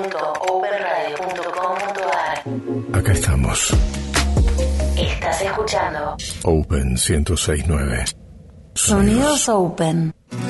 www.openradio.com.ar. Acá estamos. Estás escuchando Open 106.9. Sonidos Open.